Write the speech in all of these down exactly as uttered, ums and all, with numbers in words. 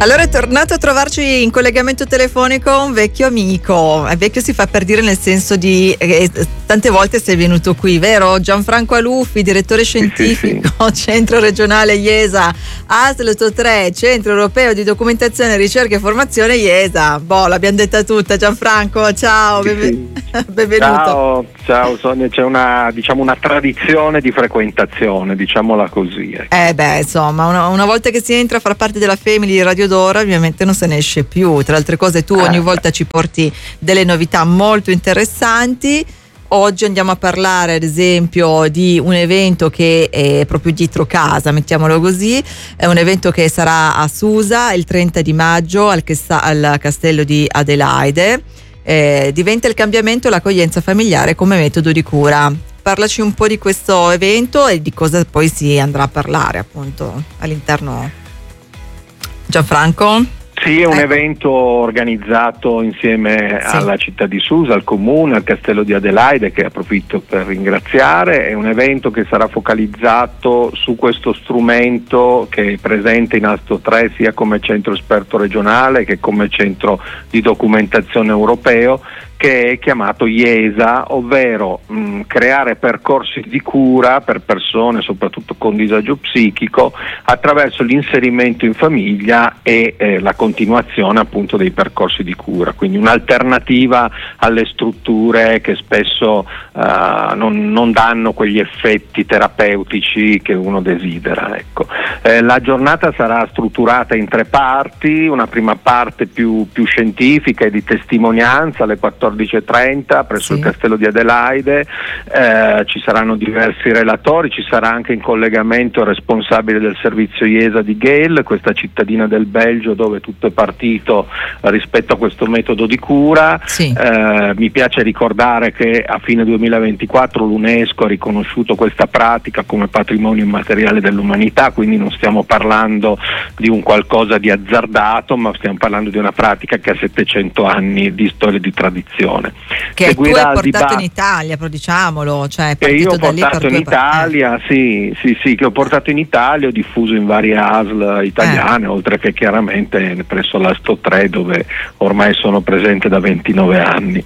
Allora è tornato a trovarci in collegamento telefonico un vecchio amico. È vecchio si fa per dire, nel senso di eh, tante volte sei venuto qui, vero? Gianfranco Aluffi, direttore scientifico, sì, sì, sì. Centro regionale IESA, A S L T tre, Centro Europeo di Documentazione, Ricerca e Formazione IESA. Boh, l'abbiamo detta tutta. Gianfranco, ciao, sì, benve- sì. benvenuto. Ciao, ciao Sonia, c'è una, diciamo, una tradizione di frequentazione, diciamola così. Ecco. Eh beh, insomma, una, una volta che si entra a far parte della family di Radio Dora, ovviamente non se ne esce più. Tra le altre cose, tu ogni volta ci porti delle novità molto interessanti. Oggi andiamo a parlare, ad esempio, di un evento che è proprio dietro casa, mettiamolo così. È un evento che sarà a Susa il trenta di maggio al, Chessa- al castello di Adelaide. Eh, diventa il cambiamento e l'accoglienza familiare come metodo di cura. Parlaci un po' di questo evento e di cosa poi si andrà a parlare, appunto, all'interno. Gianfranco? Sì, è un ecco. evento organizzato insieme sì. alla città di Susa, al comune, al castello di Adelaide, che approfitto per ringraziare. È un evento che sarà focalizzato su questo strumento che è presente in A S L T tre sia come centro esperto regionale che come centro di documentazione europeo, che è chiamato IESA, ovvero mh, creare percorsi di cura per persone soprattutto con disagio psichico attraverso l'inserimento in famiglia e eh, la continuazione appunto dei percorsi di cura, quindi un'alternativa alle strutture che spesso uh, non, non danno quegli effetti terapeutici che uno desidera. Ecco. Eh, la giornata sarà strutturata in tre parti, una prima parte più, più scientifica e di testimonianza alle quattordici e trenta presso sì. il castello di Adelaide. Eh, ci saranno diversi relatori, ci sarà anche in collegamento il responsabile del servizio IESA di Gale, questa cittadina del Belgio dove tutto è partito rispetto a questo metodo di cura. Sì. Eh, mi piace ricordare che a fine duemilaventiquattro l'UNESCO ha riconosciuto questa pratica come patrimonio immateriale dell'umanità, quindi non stiamo parlando di un qualcosa di azzardato, ma stiamo parlando di una pratica che ha settecento anni di storia e di tradizione. Che Seguirà tu hai portato dibatt- in Italia, però diciamolo, cioè che io ho portato in Italia, eh. sì, sì, sì, che ho portato in Italia, ho diffuso in varie A S L italiane, eh. oltre che chiaramente presso l'A S L T tre dove ormai sono presente da ventinove anni.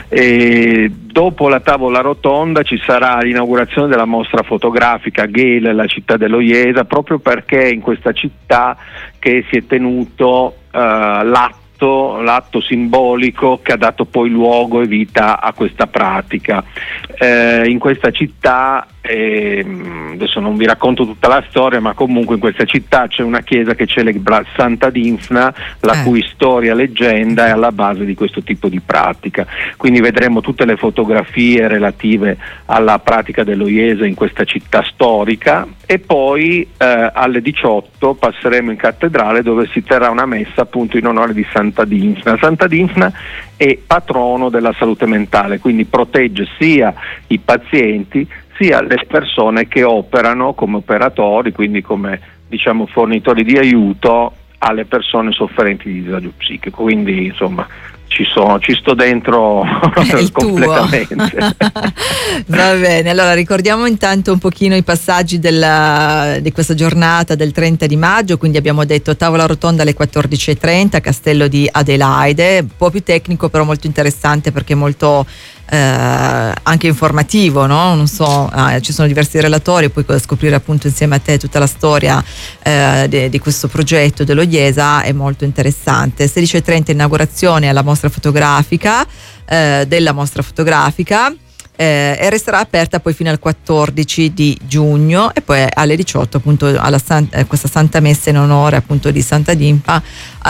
E dopo la tavola rotonda ci sarà l'inaugurazione della mostra fotografica Gale, la città dello IESA, proprio perché in questa città che si è tenuto uh, l'atto l'atto simbolico che ha dato poi luogo e vita a questa pratica. Eh, in questa città, eh, adesso non vi racconto tutta la storia, ma comunque in questa città c'è una chiesa che celebra Santa Dinfna, la eh. cui storia e leggenda è alla base di questo tipo di pratica. Quindi vedremo tutte le fotografie relative alla pratica dello IESA in questa città storica e poi eh, alle diciotto passeremo in cattedrale dove si terrà una messa appunto in onore di Santa Dinfna. Santa Dinfna è patrono della salute mentale, quindi protegge sia i pazienti sia le persone che operano come operatori, quindi come diciamo fornitori di aiuto alle persone sofferenti di disagio psichico. Quindi insomma ci sono, ci sto dentro completamente. Va bene, allora ricordiamo intanto un pochino i passaggi della, di questa giornata del trenta di maggio. Quindi abbiamo detto tavola rotonda alle quattordici e trenta, castello di Adelaide, un po' più tecnico però molto interessante perché molto eh, anche informativo, no? Non so, eh, ci sono diversi relatori, poi scoprire appunto insieme a te tutta la storia eh, de, di questo progetto dello IESA è molto interessante. sedici e trenta inaugurazione alla mostra fotografica eh, della mostra fotografica eh, e resterà aperta poi fino al quattordici di giugno e poi alle diciotto appunto alla San, eh, questa Santa Messa in onore appunto di Santa Dinfna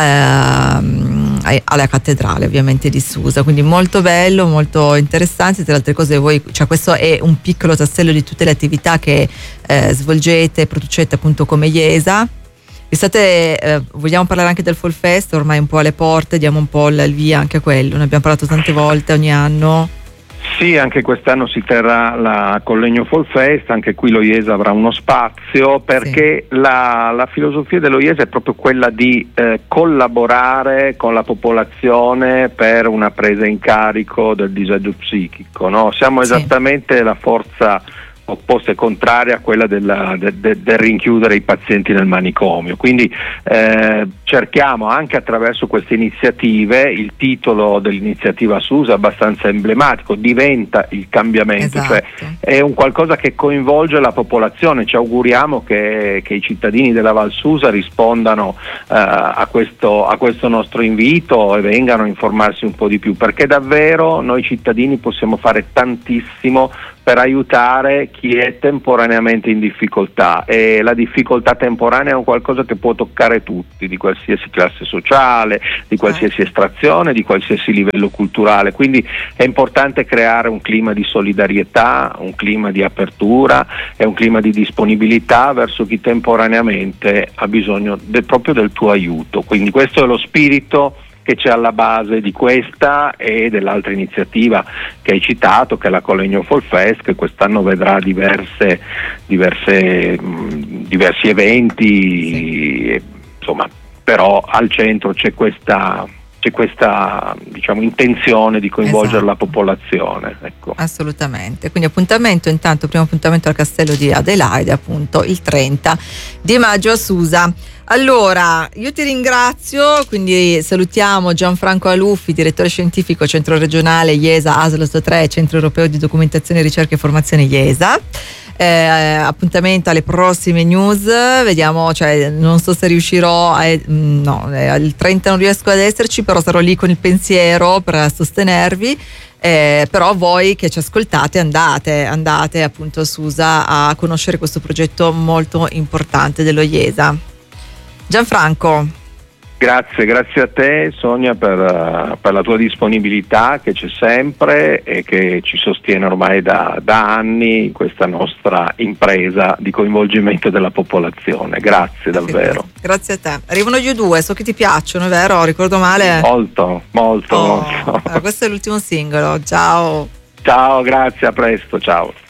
eh, alla cattedrale ovviamente di Susa. Quindi molto bello, molto interessante. Tra le altre cose voi, cioè questo è un piccolo tassello di tutte le attività che eh, svolgete e producete appunto come IESA. State, eh, vogliamo parlare anche del Fall Fest, ormai un po' alle porte, diamo un po' il via anche a quello, ne abbiamo parlato tante volte ogni anno. Sì, anche quest'anno si terrà la Collegno Fall Fest, anche qui lo IESA avrà uno spazio perché sì. la, la filosofia dello IESA è proprio quella di eh, collaborare con la popolazione per una presa in carico del disagio psichico, no? Siamo esattamente sì. la forza opposta e contraria a quella della, de, de, del rinchiudere i pazienti nel manicomio. Quindi eh, cerchiamo anche attraverso queste iniziative, il titolo dell'iniziativa SUSA è abbastanza emblematico, diventa il cambiamento, esatto. Cioè è un qualcosa che coinvolge la popolazione. Ci auguriamo che, che i cittadini della Val Susa rispondano eh, a, questo, a questo nostro invito e vengano a informarsi un po' di più, perché davvero noi cittadini possiamo fare tantissimo per aiutare chi è temporaneamente in difficoltà, e la difficoltà temporanea è un qualcosa che può toccare tutti, di qualsiasi classe sociale, di qualsiasi estrazione, di qualsiasi livello culturale. Quindi è importante creare un clima di solidarietà, un clima di apertura e un clima di disponibilità verso chi temporaneamente ha bisogno de, proprio del tuo aiuto. Quindi questo è lo spirito che c'è alla base di questa e dell'altra iniziativa che hai citato, che è la Colegno Fall Fest, che quest'anno vedrà diverse, diverse, mh, diversi eventi, sì. e, insomma, però al centro c'è questa, c'è questa diciamo, intenzione di coinvolgere esatto. la popolazione. Ecco. Assolutamente, quindi appuntamento, intanto primo appuntamento al Castello di Adelaide, appunto il trenta di maggio a Susa. Allora, io ti ringrazio, quindi salutiamo Gianfranco Aluffi, direttore scientifico Centro Regionale IESA A S L otto tre, Centro Europeo di Documentazione, Ricerca e Formazione IESA. Eh, appuntamento alle prossime news, vediamo, cioè non so se riuscirò a, no, eh, il trenta non riesco ad esserci, però sarò lì con il pensiero per sostenervi. Eh, però voi che ci ascoltate andate, andate appunto a Susa a conoscere questo progetto molto importante dello IESA. Gianfranco. Grazie, grazie a te Sonia per, per la tua disponibilità che c'è sempre e che ci sostiene ormai da, da anni in questa nostra impresa di coinvolgimento della popolazione. Grazie davvero. Grazie a te. Arrivano gli U due, so che ti piacciono, è vero? Ricordo male? Molto, molto, oh, molto. Allora, questo è l'ultimo singolo, ciao. Ciao, grazie, a presto, ciao.